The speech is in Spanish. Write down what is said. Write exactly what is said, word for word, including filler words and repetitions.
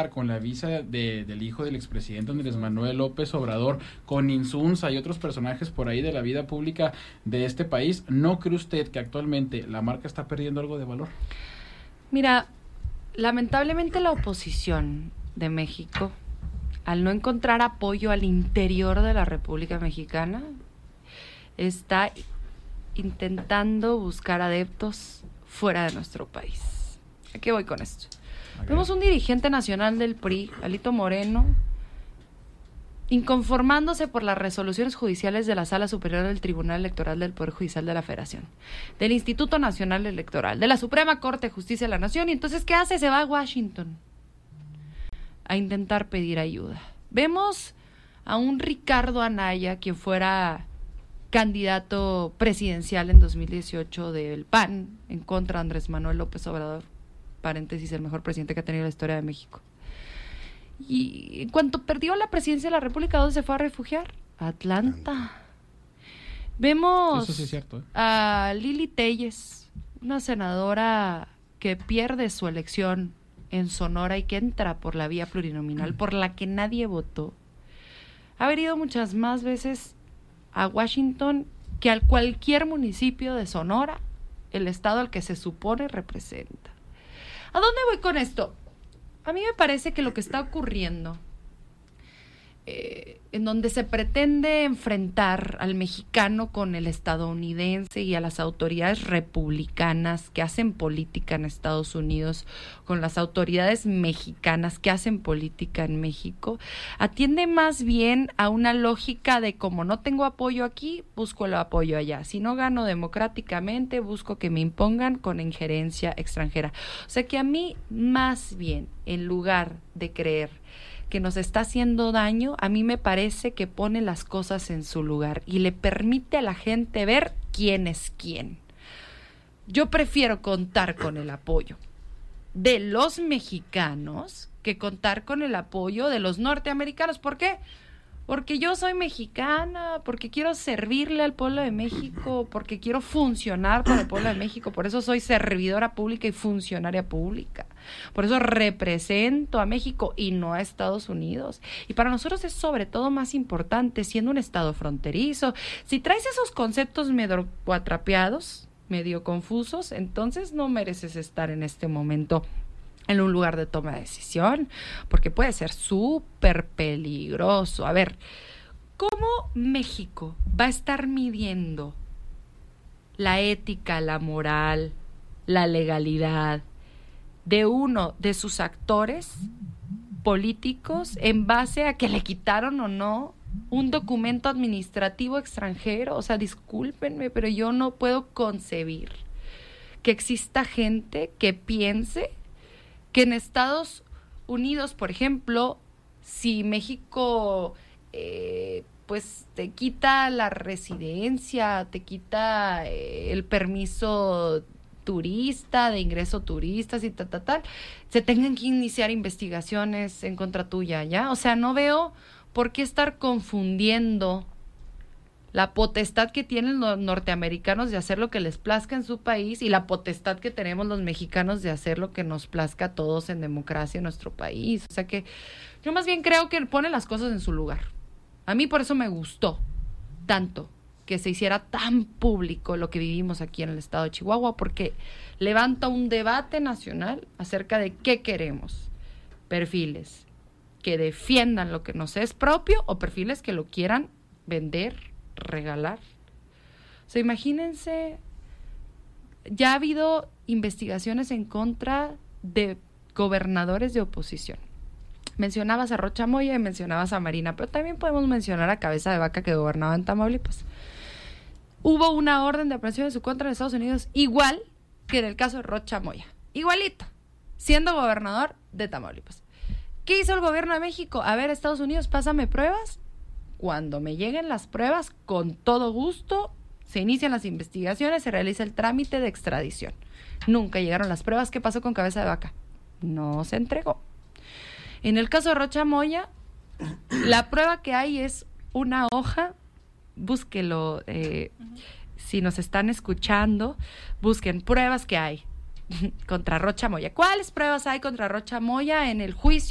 viajar con la visa de, del hijo del expresidente Andrés Manuel López Obrador, con Insunza y otros personajes por ahí de la vida pública de este país, ¿no cree usted que actualmente la marca está perdiendo algo de valor? Mira, lamentablemente la oposición de México, al no encontrar apoyo al interior de la República Mexicana, está intentando buscar adeptos fuera de nuestro país. ¿A qué voy con esto? Okay. Vemos un dirigente nacional del P R I, Alito Moreno, inconformándose por las resoluciones judiciales de la Sala Superior del Tribunal Electoral del Poder Judicial de la Federación, del Instituto Nacional Electoral, de la Suprema Corte de Justicia de la Nación, y entonces, ¿qué hace? Se va a Washington a intentar pedir ayuda. Vemos a un Ricardo Anaya, quien fuera candidato presidencial en dos mil dieciocho del P A N, en contra de Andrés Manuel López Obrador, paréntesis, el mejor presidente que ha tenido la historia de México. Y en cuanto perdió la presidencia de la República, ¿dónde se fue a refugiar? Atlanta. Vemos Eso sí es cierto, ¿eh? a Lili Telles, una senadora que pierde su elección en Sonora y que entra por la vía plurinominal, por la que nadie votó. Ha venido muchas más veces a Washington que a cualquier municipio de Sonora, el estado al que se supone representa. ¿A dónde voy con esto? A mí me parece que lo que está ocurriendo, eh, en donde se pretende enfrentar al mexicano con el estadounidense y a las autoridades republicanas que hacen política en Estados Unidos, con las autoridades mexicanas que hacen política en México, atiende más bien a una lógica de como no tengo apoyo aquí, busco el apoyo allá. Si no gano democráticamente, busco que me impongan con injerencia extranjera. O sea que a mí, más bien, en lugar de creer que nos está haciendo daño, a mí me parece que pone las cosas en su lugar y le permite a la gente ver quién es quién. Yo prefiero contar con el apoyo de los mexicanos que contar con el apoyo de los norteamericanos. ¿Por qué? Porque yo soy mexicana, porque quiero servirle al pueblo de México, porque quiero funcionar para el pueblo de México, por eso soy servidora pública y funcionaria pública, por eso represento a México y no a Estados Unidos. Y para nosotros es sobre todo más importante, siendo un estado fronterizo. Si traes esos conceptos medio cuatrapeados, medio confusos, entonces no mereces estar en este momento en un lugar de toma de decisión, porque puede ser súper peligroso. A ver, ¿cómo México va a estar midiendo la ética, la moral, la legalidad de uno de sus actores políticos en base a que le quitaron o no un documento administrativo extranjero? O sea, discúlpenme, pero yo no puedo concebir que exista gente que piense que en Estados Unidos, por ejemplo, si México eh, pues te quita la residencia, te quita eh, el permiso turista, de ingreso turistas y tal, tal, tal, se tengan que iniciar investigaciones en contra tuya, ¿ya? O sea, no veo por qué estar confundiendo la potestad que tienen los norteamericanos de hacer lo que les plazca en su país y la potestad que tenemos los mexicanos de hacer lo que nos plazca a todos en democracia en nuestro país. O sea que yo más bien creo que pone las cosas en su lugar. A mí por eso me gustó tanto que se hiciera tan público lo que vivimos aquí en el estado de Chihuahua, porque levanta un debate nacional acerca de qué queremos. Perfiles que defiendan lo que nos es propio o perfiles que lo quieran vender, regalar. O sea, imagínense, ya ha habido investigaciones en contra de gobernadores de oposición. Mencionabas a Rocha Moya y mencionabas a Marina, pero también podemos mencionar a Cabeza de Vaca, que gobernaba en Tamaulipas. Hubo una orden de aprehensión en su contra en Estados Unidos, igual que en el caso de Rocha Moya, igualito, siendo gobernador de Tamaulipas. ¿Qué hizo el gobierno de México? A ver, Estados Unidos, pásame pruebas. Cuando me lleguen las pruebas, con todo gusto, se inician las investigaciones, se realiza el trámite de extradición. Nunca llegaron las pruebas. ¿Qué pasó con Cabeza de Vaca? No se entregó. En el caso de Rocha Moya, la prueba que hay es una hoja, búsquelo, eh, si nos están escuchando, busquen pruebas que hay contra Rocha Moya. ¿Cuáles pruebas hay contra Rocha Moya en el juicio